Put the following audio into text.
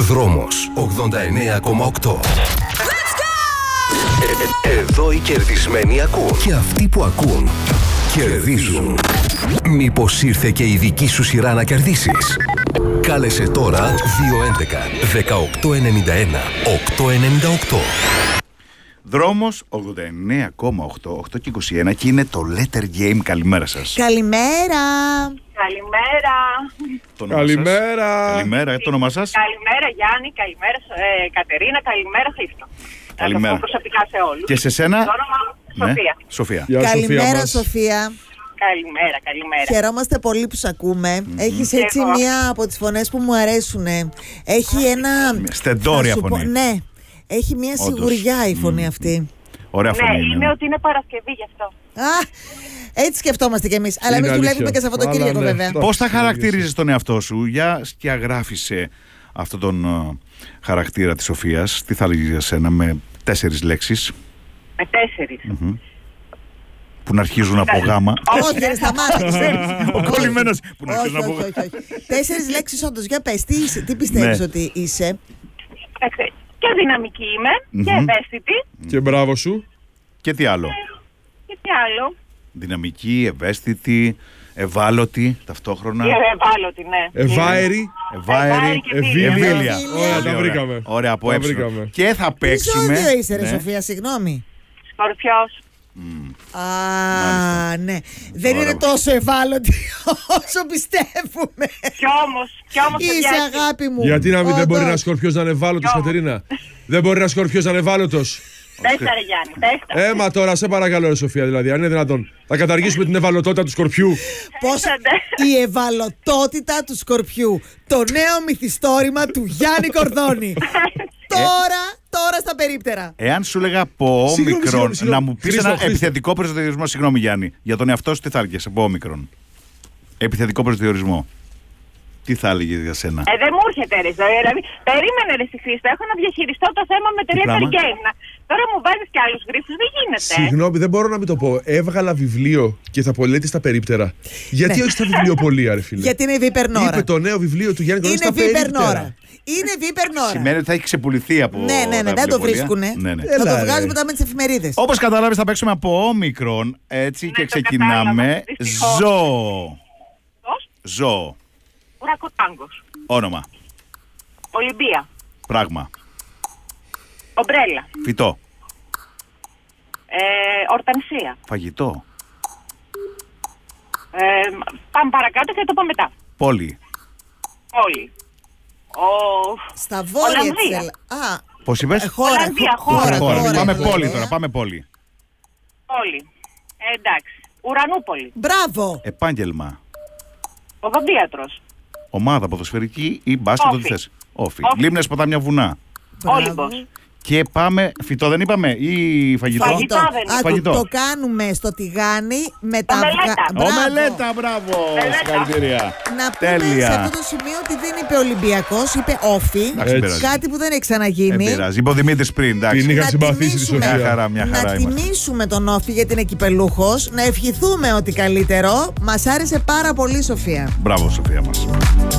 Δρόμος 89,8. Εδώ οι κερδισμένοι ακούν. Και αυτοί που ακούν κερδίζουν. Μήπως ήρθε και η δική σου σειρά να κερδίσεις? Κάλεσε τώρα 211-1891-898. Δρόμος 89,8, 8 και 21 και είναι το Letter Game. Καλημέρα σας. Καλημέρα. Καλημέρα. Καλημέρα. Καλημέρα, το όνομά σας? Καλημέρα Γιάννη, καλημέρα Κατερίνα, καλημέρα Χρήστο. Καλημέρα. Να το πω προσωπικά σε όλους. Και σε σένα? Το όνομα Σοφία. Σοφία. Καλημέρα Σοφία. Καλημέρα. Χαιρόμαστε πολύ που σ' ακούμε. Έχεις έτσι μία από τις φωνές που μου αρέσουν. Έχει ένα... στεντόρια φωνή. Ναι, έχει μία σιγουριά η φωνή αυτή. Ωραία φωνή. Ναι, είναι ότι είναι Παρασκευή γι' αυτό. Έτσι σκεφτόμαστε κι εμείς. Αλλά εμείς δουλεύουμε και Σαββατοκύριακο βέβαια. Πώς θα χαρακτηρίζεις τον εαυτό σου? Για σκιαγράφησε αυτόν τον χαρακτήρα της Σοφίας. Τι θα λέγεις για σένα με 4 λέξεις? Με 4. Που να αρχίζουν από γάμα. Όχι, δεν σταμάτησε. Ο κολλημένος που να αρχίζουν από γάμα. Όχι. 4 λέξεις όντως. Για πες, τι πιστεύεις ότι είσαι? Και δυναμική είμαι και ευαίσθητη. Και μπράβο σου. Και τι άλλο? Και τι άλλο? Δυναμική, ευαίσθητη, ευάλωτη ταυτόχρονα. Ευάλωτη, ναι. Ευάερη. Εμβίλια. Ωραία, τα βρήκαμε. Ωραία, από έψιλο. Και θα παίξουμε. Τι ζώδιο είσαι ρε Σοφία, συγγνώμη? Σκορπιός. Ναι. Δεν είναι τόσο ευάλωτη όσο πιστεύουμε. Κι όμως είσαι αγάπη μου. Γιατί να μην δεν μπορεί ένα Σκορπιός να είναι ευάλωτος, Κατερίνα? Δεν μπορεί ένα Σκορπιός να είναι ευάλωτος? Πες τα ρε Γιάννη, πες τα. Μα τώρα σε παρακαλώ ρε Σοφία, δηλαδή, αν είναι δυνατόν. Θα καταργήσουμε την ευαλωτότητα του Σκορπιού. Πώς η ευαλωτότητα του Σκορπιού. Το νέο μυθιστόρημα του Γιάννη Κορδόνη. Τώρα στα περίπτερα. Εάν σου έλεγα από όμικρον να μου πεις ένα επιθετικό προσδιορισμό, συγγνώμη Γιάννη, για τον εαυτό σου, τι θα έλεγες από όμικρον? Επιθετικό προσδιορισμό. Τι θα έλεγε για σένα? Δεν μου έρχεται ρε. Δηλαδή, περίμενε ρε Χρήστο, έχω να διαχειριστώ το θέμα με το Letter Game. Τώρα μου βάζεις και άλλους γρίφους, δεν γίνεται. Συγγνώμη, δεν μπορώ να μην το πω. Έβγαλα βιβλίο και θα πολέτη στα περίπτερα. Γιατί όχι στα βιβλιοπωλεία, ρε φίλε? Γιατί είναι Βίπερνόρα. Είπε το νέο βιβλίο του Γιάννη Κορδόνη στα περίπτερα. Είναι Βίπερνόρα. Σημαίνει ότι θα έχει ξεπουληθεί από. Ναι, δεν το βρίσκουνε. Θα το βγάζουμε μετά με τις εφημερίδες. Όπως καταλάβεις, θα παίξουμε από όμικρον. Έτσι και ξεκινάμε. Ζώο. Ουρακοτάγκος. Όνομα. Ολυμπία. Πράγμα. Ομπρέλα. Φυτό. Ορτανσία. Φαγητό. Πάμε παρακάτω και θα το πω μετά. Πόλη. Πόλη. Στα βόρεια της Ελλάδα. Πώς είπες? Χώρα. Πάμε πόλη τώρα, πάμε πόλη. Πόλη. Εντάξει. Ουρανούπολη. Μπράβο. Επάγγελμα. Οδοντίατρος. Ομάδα ποδοσφαιρική ή μπάσκετ, ό,τι θες. Όφι. Λίμνες, ποτάμια, βουνά. Όλυμπος. Και πάμε. Φυτό δεν είπαμε ή φαγητό? Φαγητό. Το κάνουμε στο τηγάνι με τα αυγά. Ομελέτα, μπράβο. Συγχαρητήρια. Να πούμε σε αυτό το σημείο ότι δεν είπε Ολυμπιακός, είπε Όφι. Κάτι που δεν έχει ξαναγίνει. Δεν πειράζει. Είπε ο Δημήτρης πριν. Την είχα συμπαθήσει τη Σοφία. Μια χαρά. Να τιμήσουμε τον Όφι γιατί είναι κυπελούχος. Να ευχηθούμε ότι καλύτερο. Μας άρεσε πάρα πολύ, Σοφία. Μπράβο, Σοφία μας.